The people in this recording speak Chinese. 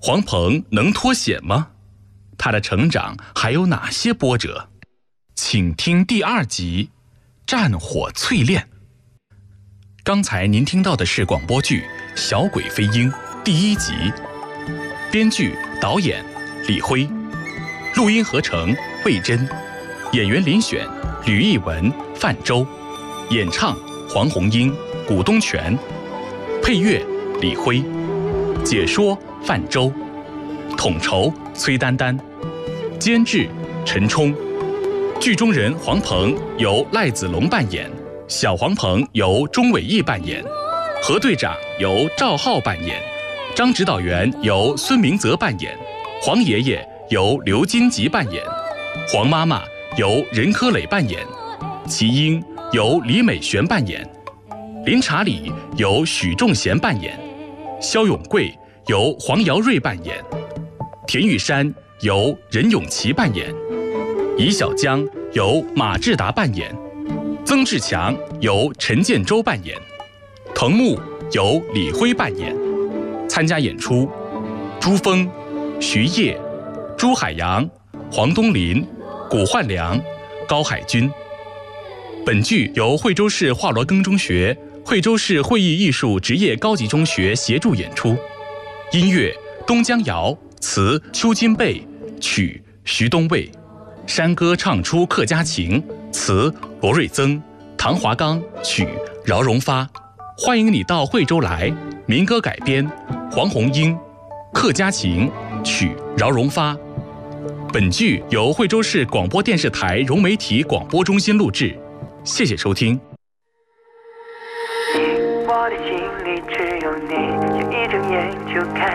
黄鹏能脱险吗？他的成长还有哪些波折？请听第2集《战火淬炼》。刚才您听到的是广播剧《小鬼飞鹰》第1集，编剧、导演李辉，录音合成魏真，演员遴选吕艺文、范舟，演唱黄宏英、古东泉，配乐李辉，解说范舟，统筹崔丹丹，监制陈冲。剧中人黄鹏由赖子龙扮演，小黄鹏由钟伟义扮演，何队长由赵浩扮演，张指导员由孙明泽扮演，黄爷爷由刘金吉扮演，黄妈妈由任科磊扮演，齐英由李美璇扮演，林查理由许仲贤扮演，肖永贵由黄瑶瑞扮演，田玉山由任永琪扮演，尹小江由马志达扮演，曾志强由陈建州扮演，藤木由李辉扮演。参加演出：朱峰、徐烨、朱海洋、黄东林、古焕良、高海军。本剧由惠州市华罗庚中学、惠州市会议艺术职业高级中学协助演出。音乐：东江谣，词邱金贝，曲徐东卫。山歌唱出客家情，词罗瑞增、唐华刚，曲饶荣发。欢迎你到惠州来，民歌改编黄宏英，客家情，曲饶荣发。本剧由惠州市广播电视台融媒体广播中心录制，谢谢收听。 我的心里只有你，就一睁眼就看